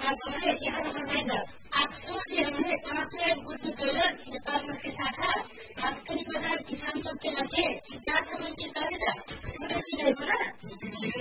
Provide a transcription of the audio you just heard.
आपले यहाँ बनाइदा आपसो से हमने 5 गुड ज्वेलर्स नेपाल में के साथ आज कई बाजार किसान सब के लगे कि क्या समझ के करेगा पूरे भी नहीं बना